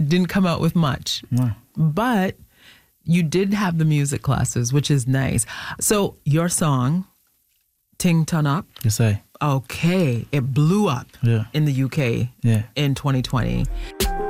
didn't come out with much. No. But you did have the music classes, which is nice. So your song, Ting Turn Up, Yes, I. okay, it blew up Yeah. in the UK Yeah. in 2020.